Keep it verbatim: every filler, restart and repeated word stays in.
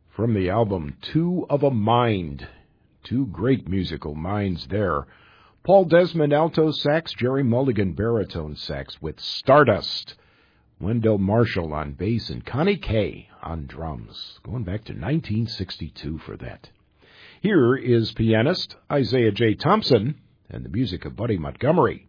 from the album Two of a Mind. Two great musical minds there. Paul Desmond alto sax, Jerry Mulligan baritone sax with Stardust. Wendell Marshall on bass and Connie Kay on drums. Going back to nineteen sixty-two for that. Here is pianist Isaiah J. Thompson and the music of Buddy Montgomery.